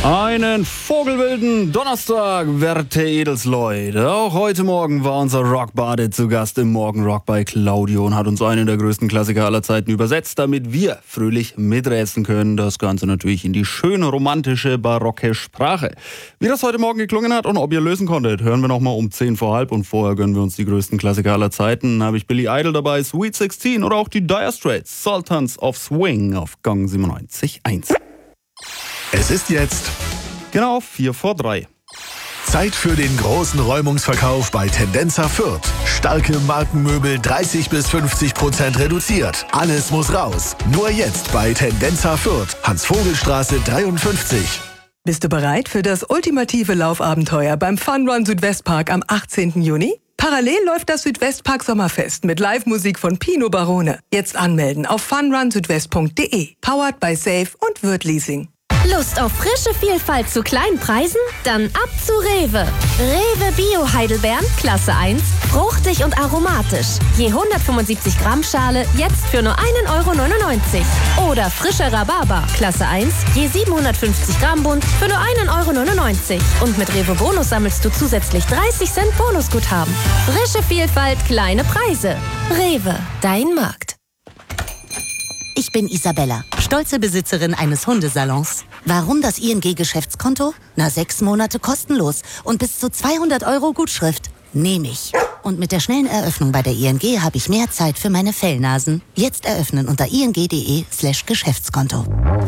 Einen vogelwilden Donnerstag, werte Edelsleute. Auch heute Morgen war unser Rockbade zu Gast im Morgenrock bei Claudio und hat uns einen der größten Klassiker aller Zeiten übersetzt, damit wir fröhlich miträtseln können. Das Ganze natürlich in die schöne, romantische, barocke Sprache. Wie das heute Morgen geklungen hat und ob ihr lösen konntet, hören wir nochmal um 10:05 und vorher gönnen wir uns die größten Klassiker aller Zeiten. Habe ich Billy Idol dabei, Sweet 16 oder auch die Dire Straits, Sultans of Swing auf Gang 97.1. Es ist jetzt genau 2:45. Zeit für den großen Räumungsverkauf bei Tendenza Fürth. Starke Markenmöbel 30-50% reduziert. Alles muss raus. Nur jetzt bei Tendenza Fürth. Hans-Vogel-Straße 53. Bist du bereit für das ultimative Laufabenteuer beim Fun Run Südwestpark am 18. Juni? Parallel läuft das Südwestpark Sommerfest mit Live-Musik von Pino Barone. Jetzt anmelden auf funrunsüdwest.de. Powered by Safe und Würth Leasing. Lust auf frische Vielfalt zu kleinen Preisen? Dann ab zu Rewe. Rewe Bio Heidelbeeren, Klasse 1, fruchtig und aromatisch. Je 175 Gramm Schale, jetzt für nur 1,99 €. Oder frischer Rhabarber, Klasse 1, je 750 Gramm Bund, für nur 1,99 €. Und mit Rewe Bonus sammelst du zusätzlich 30 Cent Bonusguthaben. Frische Vielfalt, kleine Preise. Rewe, dein Markt. Ich bin Isabella, stolze Besitzerin eines Hundesalons. Warum das ING-Geschäftskonto? 6 Monate kostenlos und bis zu 200 € Gutschrift. Nehme ich. Und mit der schnellen Eröffnung bei der ING habe ich mehr Zeit für meine Fellnasen. Jetzt eröffnen unter ing.de/Geschäftskonto.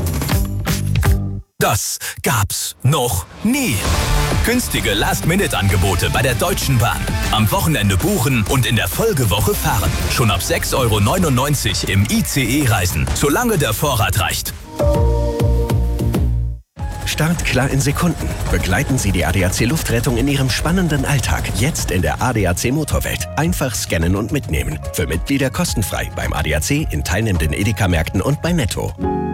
Das gab's noch nie. Günstige Last-Minute-Angebote bei der Deutschen Bahn. Am Wochenende buchen und in der Folgewoche fahren. Schon ab 6,99 € im ICE reisen, solange der Vorrat reicht. Start klar in Sekunden. Begleiten Sie die ADAC Luftrettung in Ihrem spannenden Alltag. Jetzt in der ADAC Motorwelt. Einfach scannen und mitnehmen. Für Mitglieder kostenfrei beim ADAC, in teilnehmenden Edeka-Märkten und bei Netto.